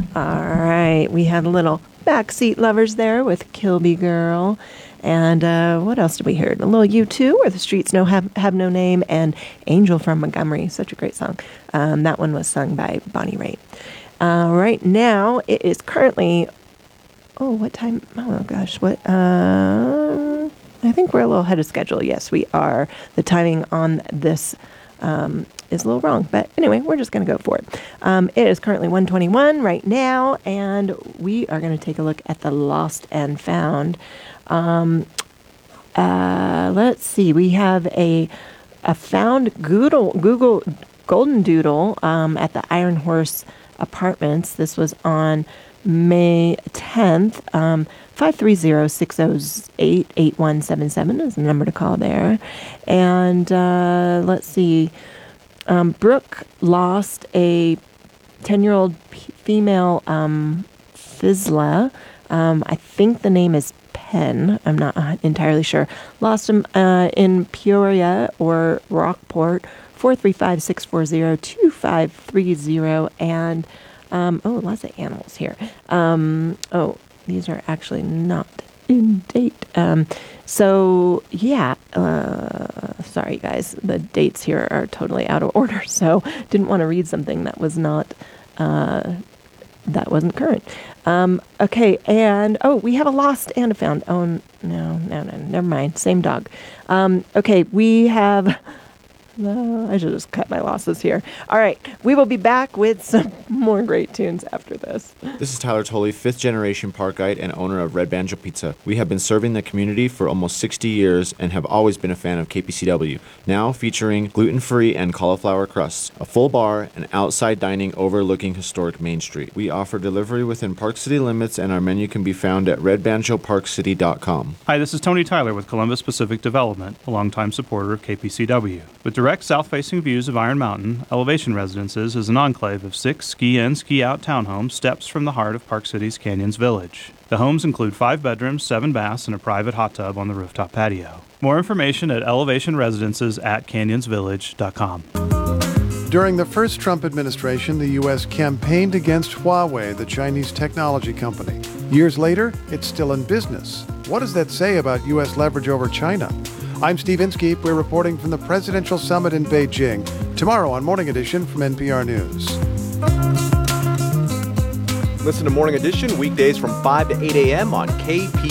All right. We had a little Backseat Lovers there with Kilby Girl. And what else did we hear? A little U2, Where the Streets Have No Name, and Angel from Montgomery. Such a great song. That one was sung by Bonnie Raitt. Right now, it is currently... Oh, what time? Oh, gosh. What? I think we're a little ahead of schedule. Yes, we are. The timing on this is a little wrong. But anyway, we're just going to go for it. It is currently 1:21 right now, and we are going to take a look at the Lost and Found. Let's see. We have a found Google Golden Doodle at the Iron Horse Apartments. This was on May 10th. 530-608-8177 is the number to call there. And let's see. Brooke lost a 10-year-old female Fizzla. I think the name is Penn. I'm not entirely sure. Lost him in Peoria or Rockport. 435-640-2530. And lots of animals here. These are actually not in date. Sorry guys, the dates here are totally out of order. So didn't want to read something that was not, that wasn't current. Okay, and we have a lost and a found. Oh no, never mind. Same dog. Okay, we have. I should just cut my losses here. All right. We will be back with some more great tunes after this. This is Tyler Tolley, 5th generation park guide and owner of Red Banjo Pizza. We have been serving the community for almost 60 years and have always been a fan of KPCW. Now featuring gluten-free and cauliflower crusts, a full bar, and outside dining overlooking historic Main Street. We offer delivery within Park City limits, and our menu can be found at redbanjoparkcity.com. Hi, this is Tony Tyler with Columbus Pacific Development, a longtime supporter of KPCW. With direct south-facing views of Iron Mountain, Elevation Residences is an enclave of 6 ski-in, ski-out townhomes steps from the heart of Park City's Canyons Village. The homes include 5 bedrooms, 7 baths, and a private hot tub on the rooftop patio. More information at elevationresidences@canyonsvillage.com. During the first Trump administration, the U.S. campaigned against Huawei, the Chinese technology company. Years later, it's still in business. What does that say about U.S. leverage over China? I'm Steve Inskeep. We're reporting from the Presidential Summit in Beijing. Tomorrow on Morning Edition from NPR News. Listen to Morning Edition weekdays from 5 to 8 a.m. on KPCW.